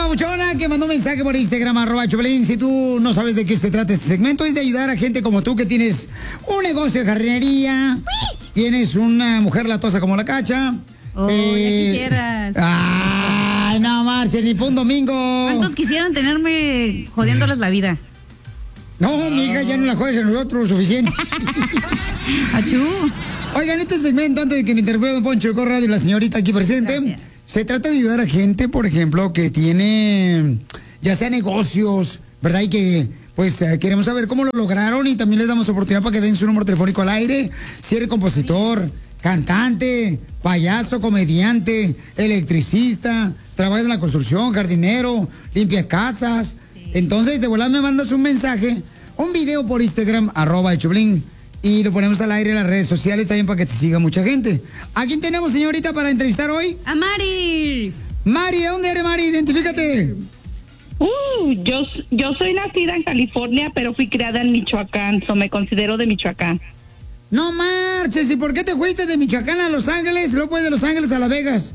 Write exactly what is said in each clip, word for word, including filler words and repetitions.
papuchona que mandó un mensaje por Instagram, arroba Choplin. Si tú no sabes de qué se trata este segmento, es de ayudar a gente como tú que tienes un negocio de jardinería, tienes una mujer latosa como la Cacha. Oh, eh, ya quisieras. Ay, no marches, ni por un domingo. ¿Cuántos quisieran tenerme jodiéndoles la vida? No, oh. mija, ya no la jodes a nosotros, suficiente. Achú. Oigan, este segmento, antes de que me interrumpa don Poncho Corrado y la señorita aquí presente, gracias. Se trata de ayudar a gente, por ejemplo, que tiene, ya sea negocios, ¿verdad? Y que, pues, eh, queremos saber cómo lo lograron y también les damos oportunidad para que den su número telefónico al aire. Si eres compositor, cantante, payaso, comediante, electricista, trabajas en la construcción, jardinero, limpia casas. Sí. Entonces, de volada me mandas un mensaje, un video por Instagram, arroba Choplin. Y lo ponemos al aire en las redes sociales también para que te siga mucha gente. ¿A quién tenemos, señorita, para entrevistar hoy? ¡A Mari! Mari, ¿de dónde eres, Mari? Identifícate. Uh, yo, yo soy nacida en California, pero fui criada en Michoacán, so me considero de Michoacán. No marches, ¿y por qué te fuiste de Michoacán a Los Ángeles, luego de Los Ángeles a Las Vegas?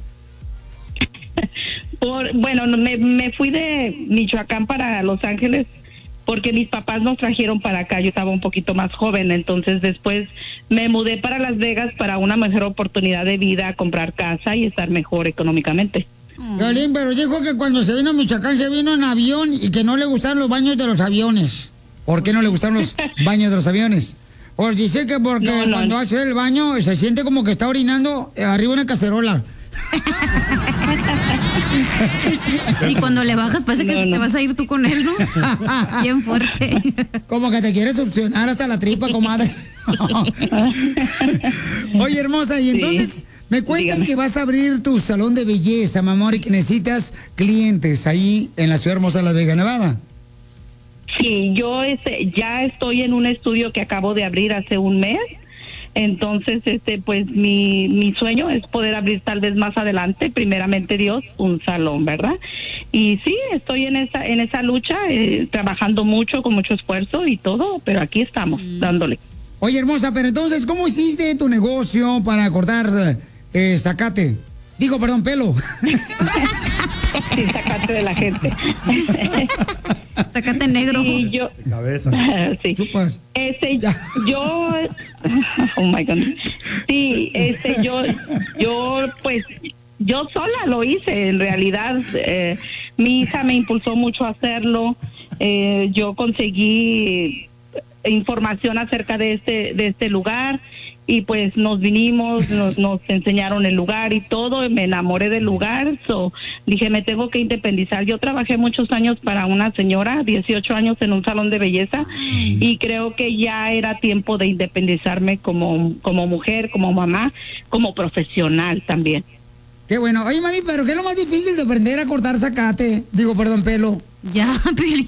Por, bueno, me, me fui de Michoacán para Los Ángeles porque mis papás nos trajeron para acá, yo estaba un poquito más joven, entonces después me mudé para Las Vegas para una mejor oportunidad de vida, comprar casa y estar mejor económicamente. Violín, pero dijo que cuando se vino a Michoacán se vino en avión y que no le gustaron los baños de los aviones. ¿Por qué no le gustaron los baños de los aviones? Pues dice que porque no, no, cuando no. hace el baño se siente como que está orinando arriba de una cacerola. Y cuando le bajas parece no, que no. te vas a ir tú con él, ¿no? Bien fuerte. Como que te quieres succionar hasta la tripa, comadre. Oye, hermosa, y entonces sí. me cuentan Dígame. que vas a abrir tu salón de belleza, mi amor, y que necesitas clientes ahí en la ciudad hermosa de Las Vegas, Nevada. Sí, yo este, ya estoy en un estudio que acabo de abrir hace un mes. Entonces, este, pues mi, mi sueño es poder abrir tal vez más adelante, primeramente Dios, un salón, ¿verdad? Y sí, estoy en esa, en esa lucha, eh, trabajando mucho, con mucho esfuerzo y todo, pero aquí estamos, mm. dándole. Oye, hermosa, pero entonces, ¿cómo hiciste tu negocio para cortar eh, zacate? Digo, perdón, pelo. Sí, zacate de la gente. Zacate negro. Y yo, cabeza. Sí. Chupas. Este, yo, oh my God. Sí, este, yo, yo, pues, yo sola lo hice. En realidad, eh, mi hija me impulsó mucho a hacerlo. Eh, yo conseguí información acerca de este, de este lugar. Y pues nos vinimos, nos, nos enseñaron el lugar y todo, me enamoré del lugar, so, dije me tengo que independizar. Yo trabajé muchos años para una señora, dieciocho años en un salón de belleza, y creo que ya era tiempo de independizarme como, como mujer, como mamá, como profesional también. Qué bueno. Oye, mami, pero ¿qué es lo más difícil de aprender a cortar zacate? Digo, perdón, pelo. Ya, Peli.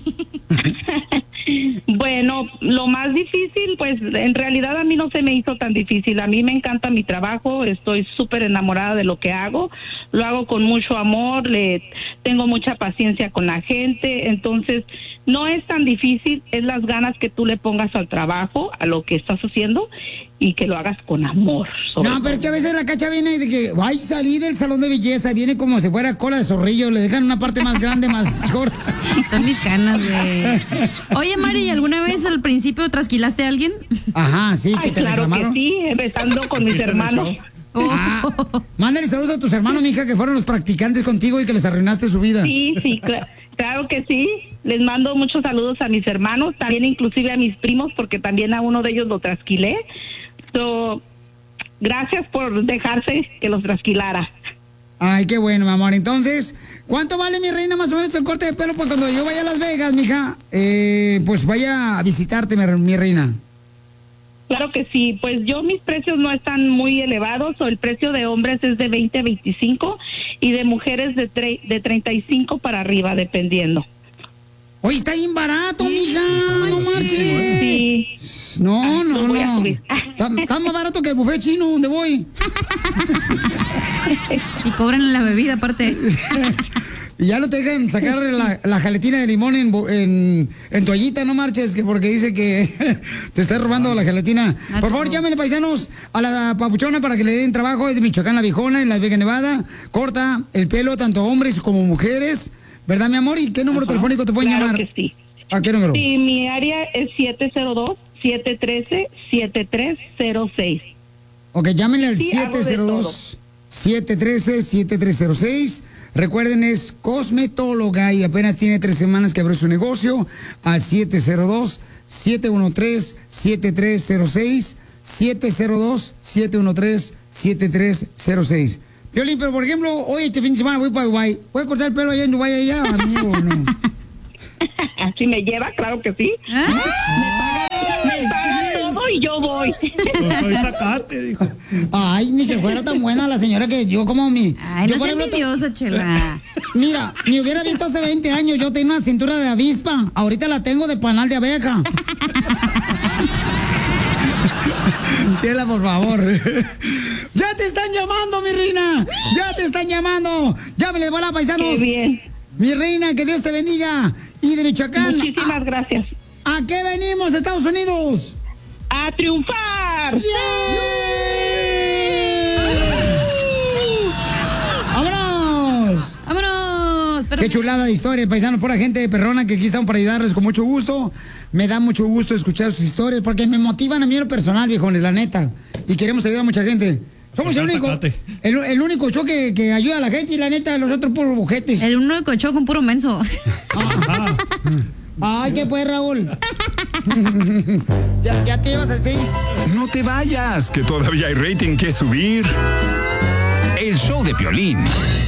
Bueno, lo más difícil, pues en realidad a mí no se me hizo tan difícil. A mí me encanta mi trabajo, estoy súper enamorada de lo que hago, lo hago con mucho amor, le tengo mucha paciencia con la gente, entonces no es tan difícil, es las ganas que tú le pongas al trabajo, a lo que estás haciendo y que lo hagas con amor. No, pero todo. Es que a veces la Cacha viene de que, ay, salí del salón de belleza, viene como si fuera cola de zorrillo, le dejan una parte más grande, más corta. Son mis canas, güey. Oye, Mari, ¿alguna vez al principio trasquilaste a alguien? Ajá, sí, que Ay, te claro reclamaron. Que sí, empezando con mis hermanos. Oh. Ah, mándale saludos a tus hermanos, mija, que fueron los practicantes contigo y que les arruinaste su vida. Sí, sí, cl- claro que sí. Les mando muchos saludos a mis hermanos, también inclusive a mis primos, porque también a uno de ellos lo trasquilé. So, gracias por dejarse que los trasquilara. Ay, qué bueno, mi amor. Entonces, ¿cuánto vale, mi reina, más o menos el corte de pelo para cuando yo vaya a Las Vegas, mija? Eh, pues vaya a visitarte, mi, mi reina. Claro que sí, pues yo mis precios no están muy elevados, o el precio de hombres es de veinte a veinticinco y de mujeres de, tre- de treinta y cinco para arriba, dependiendo. Oye, está bien barato, mija, no marches. Sí. No, no, voy a no. subir. Está, está más barato que el buffet chino donde voy. Y cobran la bebida aparte. Y ya no te dejan sacar la, la jaletina de limón en, en, en toallita, no marches, que porque dice que te está robando la gelatina. Por favor, llámenle, paisanos, a la papuchona para que le den trabajo. Es de Michoacán, La Viejona, en Las Vegas, Nevada. Corta el pelo, tanto hombres como mujeres. ¿Verdad, mi amor? ¿Y qué número Ajá. telefónico te pueden claro llamar? Que sí. ¿A qué número? Sí, mi área es siete cero dos, siete uno tres, siete tres cero seis. Ok, llámenle al sí, siete cero dos, siete uno tres, siete tres cero seis. Recuerden, es cosmetóloga y apenas tiene tres semanas que abrió su negocio. Al siete cero dos, siete uno tres, siete tres cero seis. siete cero dos, siete uno tres, siete tres cero seis. Piolín, pero por ejemplo, hoy este fin de semana voy para Dubái. ¿Puedo cortar el pelo allá en Dubái allá, amigo, o no? Si me lleva, claro que sí. ¿Ah? Me paga, me paga todo y yo voy. Soy sacate, dijo. Ay, ni que fuera tan buena la señora que yo como mi... Ay, yo, no seas envidiosa, Chela. Mira, me hubiera visto hace veinte años, yo tenía una cintura de avispa. Ahorita la tengo de panal de abeja. Chela, por favor. ¡Ya te están llamando, mi reina! ¡Ya te están llamando! ¡Llámenle, bola, paisanos! ¡Qué bien! Mi reina, que Dios te bendiga. Y de Michoacán... Muchísimas a, gracias. ¿A qué venimos, Estados Unidos? ¡A triunfar! ¡Yeah! ¡Vámonos! ¡Vámonos! Pero... Qué chulada de historia, paisanos, por la gente de perrona que aquí estamos para ayudarles con mucho gusto. Me da mucho gusto escuchar sus historias porque me motivan a mí en lo personal, viejones, la neta. Y queremos ayudar a mucha gente. Somos el único, el, el único show que, que ayuda a la gente y la neta, los otros puros bujetes. El único show con puro menso. Ah. Ay, ¿qué pues, Raúl? ya, ya te ibas a decir. No te vayas, que todavía hay rating que subir. El show de Piolín.